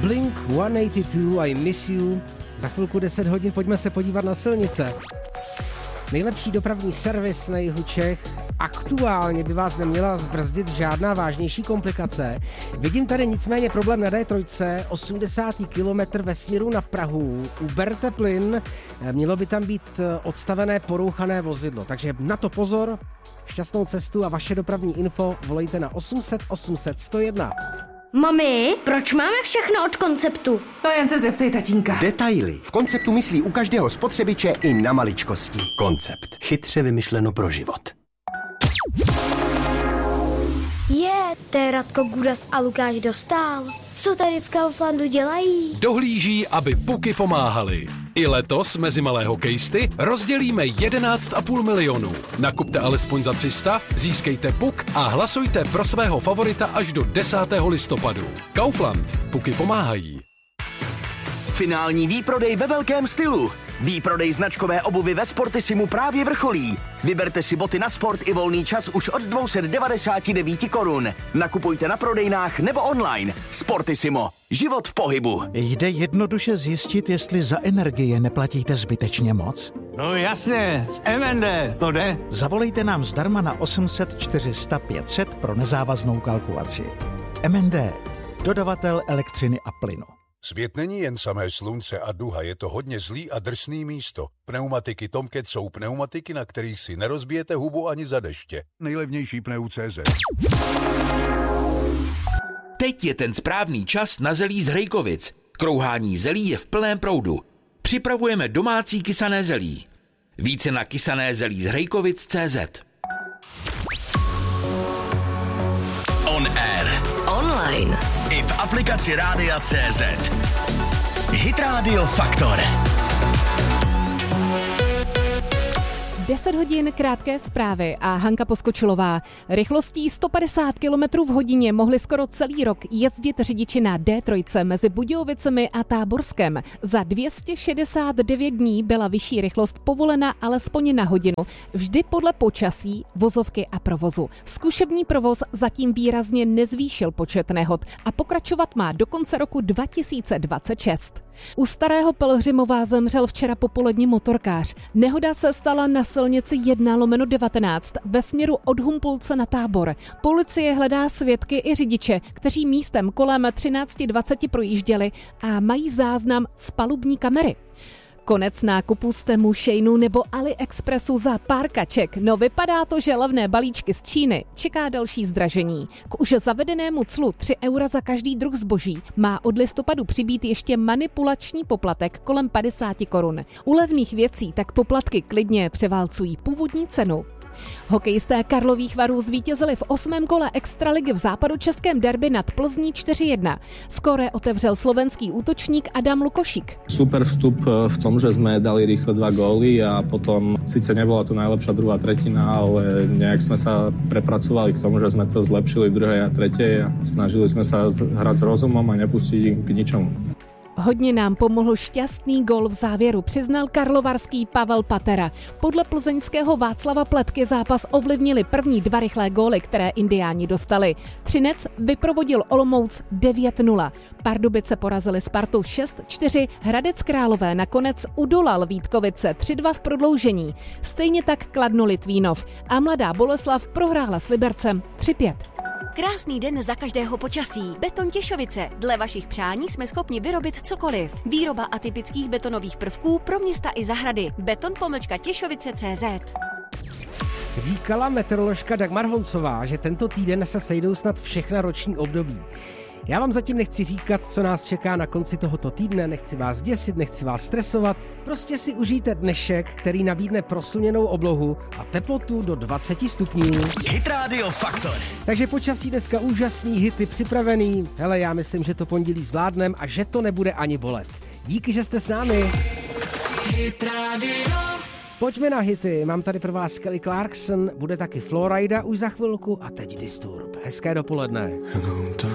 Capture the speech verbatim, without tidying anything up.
Blink sto osmdesát dva, I Miss You. Za chvilku deset hodin pojďme se podívat na silnice. Nejlepší dopravní servis na jihu Čech. Aktuálně by vás neměla zbrzdit žádná vážnější komplikace. Vidím tady nicméně problém na D tři, osmdesátý kilometr ve směru na Prahu. Uberte plyn, mělo by tam být odstavené porouchané vozidlo. Takže na to pozor, šťastnou cestu a vaše dopravní info volejte na osm set osm set sto jedna. Mami, proč máme všechno od Konceptu? To jen se zeptej tatínka. Detaily. V Konceptu myslí u každého spotřebiče i na maličkosti. Koncept. Chytře vymyšleno pro život. Je, to je Radko Gudas a Lukáš Dostál. Co tady v Kauflandu dělají? Dohlíží, aby puky pomáhaly. I letos mezi malé hokejisty rozdělíme jedenáct a půl milionu. Nakupte alespoň za tři sta, získejte puk a hlasujte pro svého favorita až do desátého listopadu. Kaufland. Puky pomáhají. Finální výprodej ve velkém stylu. Výprodej značkové obuvy ve Sportissimu právě vrcholí. Vyberte si boty na sport i volný čas už od dvě stě devadesát devět korun. Nakupujte na prodejnách nebo online. Sportissimo. Život v pohybu. Jde jednoduše zjistit, jestli za energie neplatíte zbytečně moc? No jasně, z M N D, to jde. Zavolejte nám zdarma na osm set čtyři sta pět set pro nezávaznou kalkulaci. M N D. Dodavatel elektřiny a plynu. Svět není jen samé slunce a duha, je to hodně zlý a drsný místo. Pneumatiky Tomcat jsou pneumatiky, na kterých si nerozbijete hubu ani za deště. Nejlevnější pneu tečka cé zet. Teď je ten správný čas na zelí z Hrejkovic. Krouhání zelí je v plném proudu. Připravujeme domácí kysané zelí. Více na kysané zelí z Hrejkovic tečka cé zet. On air. Online. I v aplikaci Rádia tečka cé zet. Hit Radio Faktor. deset hodin, krátké zprávy a Hanka Poskočilová. Rychlostí sto padesát kilometrů v hodině mohli skoro celý rok jezdit řidiči na D tři mezi Budějovicemi a Táborskem. Za dvě stě šedesát devět dní byla vyšší rychlost povolena alespoň na hodinu, vždy podle počasí, vozovky a provozu. Zkušební provoz zatím výrazně nezvýšil počet nehod a pokračovat má do konce roku dva tisíce dvacet šest. U Starého Pelhřimova zemřel včera popolední motorkář. Nehoda se stala na silnici jedna lomeno devatenáct ve směru od Humpolce na Tábor. Policie hledá svědky i řidiče, kteří místem kolem třináct dvacet projížděli a mají záznam z palubní kamery. Konec nákupu z Temu, Sheinu nebo AliExpressu za pár kaček. No vypadá to, že levné balíčky z Číny čeká další zdražení. K už zavedenému clu tři eura za každý druh zboží má od listopadu přibýt ještě manipulační poplatek kolem padesát korun. U levných věcí tak poplatky klidně převálcují původní cenu. Hokejisté Karlových Varů zvítězili v osmém kole extraligy v západočeském derby nad Plzní čtyři jedna. Skóre otevřel slovenský útočník Adam Lukošík. Super vstup v tom, že sme dali rýchle dva góly a potom síce nebola to najlepšia druhá tretina, ale nejak sme sa prepracovali k tomu, že sme to zlepšili v druhej a tretej a snažili sme sa hrať s rozumom a nepustiť ich k ničomu. Hodně nám pomohl šťastný gól v závěru, přiznal karlovarský Pavel Patera. Podle plzeňského Václava Pletky zápas ovlivnili první dva rychlé góly, které Indiáni dostali. Třinec vyprovodil Olomouc devět nula. Pardubice porazili Spartu šest čtyři, Hradec Králové nakonec udolal Vítkovice tři dva v prodloužení. Stejně tak Kladno Litvínov a Mladá Boleslav prohrála s Libercem tři pět. Krásný den za každého počasí. Beton Těšovice. Dle vašich přání jsme schopni vyrobit cokoliv. Výroba atypických betonových prvků pro města i zahrady. Beton pomlčka Těšovice tečka cé zet. Říkala meteoroložka Dagmar Honcová, že tento týden se sejdou snad všechna roční období. Já vám zatím nechci říkat, co nás čeká na konci tohoto týdne, nechci vás děsit, nechci vás stresovat, prostě si užijte dnešek, který nabídne proslněnou oblohu a teplotu do dvacet stupňů. Hit Radio Faktor. Takže počasí dneska úžasný, hity připravený. Hele, já myslím, že to pondělí zvládnem a že to nebude ani bolet. Díky, že jste s námi. Hit Radio. Pojďme na hity, mám tady pro vás Kelly Clarkson, bude taky Florida už za chvilku a teď Disturb. Hezké dopoledne.